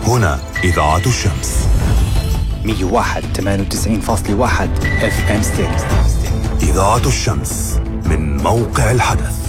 هنا إذاعة الشمس 101.98.1 FM ستيريو. إذاعة الشمس من موقع الحدث.